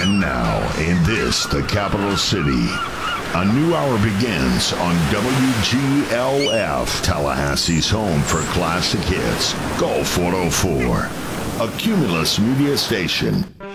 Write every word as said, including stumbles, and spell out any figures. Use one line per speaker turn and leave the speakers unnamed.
And now, in this, the capital city, a new hour begins on W G L F, Tallahassee's home for classic hits, Gulf one oh four, a Cumulus media station.